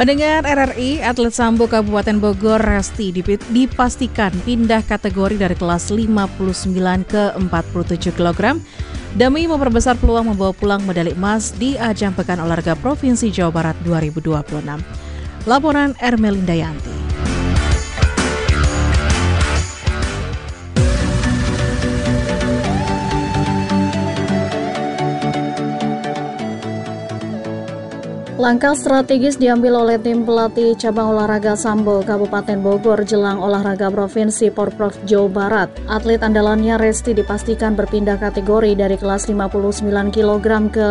Pendengar RRI, atlet sambo Kabupaten Bogor Resti dipastikan pindah kategori dari kelas 59 ke 47 kg demi memperbesar peluang membawa pulang medali emas di ajang Pekan Olahraga Provinsi Jawa Barat 2026. Laporan Ermelinda Yanti. Langkah strategis diambil oleh tim pelatih cabang olahraga sambo Kabupaten Bogor jelang olahraga provinsi Porprov Jawa Barat. Atlet andalannya Resti dipastikan berpindah kategori dari kelas 59 kg ke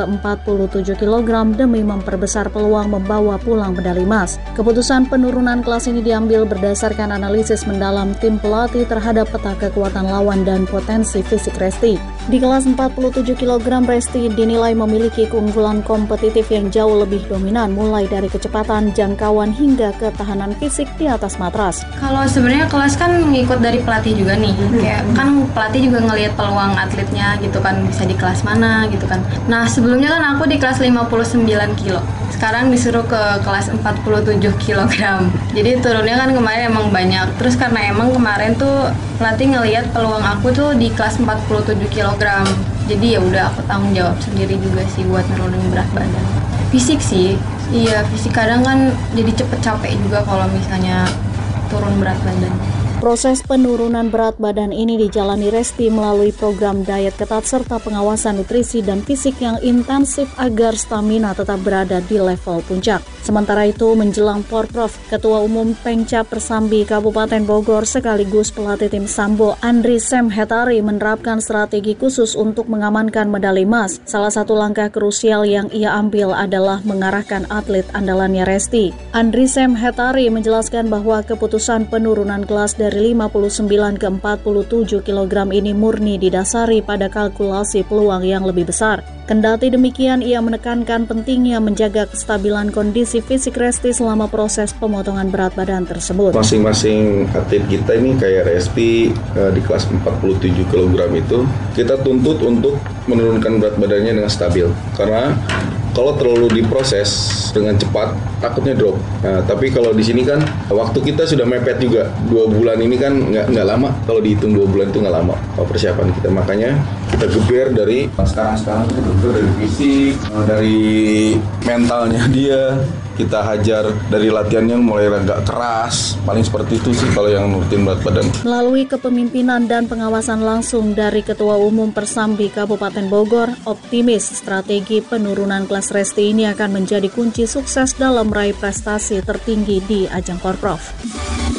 47 kg demi memperbesar peluang membawa pulang medali emas. Keputusan penurunan kelas ini diambil berdasarkan analisis mendalam tim pelatih terhadap peta kekuatan lawan dan potensi fisik Resti. Di kelas 47 kg Resti dinilai memiliki keunggulan kompetitif yang jauh lebih dominan, mulai dari kecepatan, jangkauan hingga ketahanan fisik di atas matras. Kalau sebenarnya kelas kan ngikut dari pelatih juga nih, kayak kan pelatih juga ngelihat peluang atletnya gitu kan, bisa di kelas mana gitu kan. Nah sebelumnya kan aku di kelas 59 kilo, sekarang disuruh ke kelas 47 kg. Jadi turunnya kan kemarin emang banyak. Terus karena emang kemarin tuh pelatih ngelihat peluang aku tuh di kelas 47 kg. Jadi ya udah aku tanggung jawab sendiri juga sih buat nurunin berat badan. Fisik sih, iya fisik kadang kan jadi cepet capek juga kalau misalnya turun berat badan. Proses penurunan berat badan ini dijalani Resti melalui program diet ketat serta pengawasan nutrisi dan fisik yang intensif agar stamina tetap berada di level puncak. Sementara itu, menjelang Porprov, Ketua Umum Pengcap Persambi Kabupaten Bogor sekaligus pelatih tim sambo Andri Semhetari menerapkan strategi khusus untuk mengamankan medali emas. Salah satu langkah krusial yang ia ambil adalah mengarahkan atlet andalannya Resti. Andri Semhetari menjelaskan bahwa keputusan penurunan kelas dari 59 ke 47 kg ini murni didasari pada kalkulasi peluang yang lebih besar. Kendati demikian, ia menekankan pentingnya menjaga kestabilan kondisi fisik Resti selama proses pemotongan berat badan tersebut. Masing-masing atlet kita ini kayak Resti di kelas 47 kg itu, kita tuntut untuk menurunkan berat badannya dengan stabil. Karena kalau terlalu diproses dengan cepat, takutnya drop. Nah, tapi kalau di sini kan waktu kita sudah mepet juga. 2 bulan ini kan nggak lama. Kalau dihitung 2 bulan itu nggak lama persiapan kita. Makanya kita geber dari sekarang kita geber dari fisik, dari mentalnya dia. Kita hajar dari latihannya mulai agak keras, paling seperti itu sih kalau yang nurutin berat badan. Melalui kepemimpinan dan pengawasan langsung dari Ketua Umum Persambi Kabupaten Bogor, optimis strategi penurunan kelas Resti ini akan menjadi kunci sukses dalam meraih prestasi tertinggi di ajang Porprov.